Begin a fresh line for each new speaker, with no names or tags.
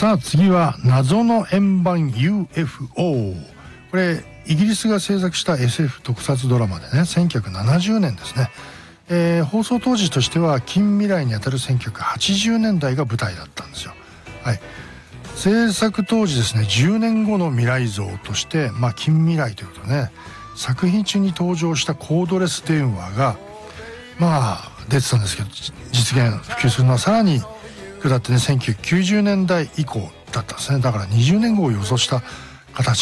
さあ次は謎の円盤 UFO。 これイギリスが制作した SF 特撮ドラマでね、1970年ですね。放送当時としては近未来にあたる1980年代が舞台だったんですよ。はい、制作当時ですね、10年後の未来像として、近未来ということでね、作品中に登場したコードレス電話が出てたんですけど、実現普及するのはさらに下ってね、1990年代以降だったんですね。だから20年後を予想した形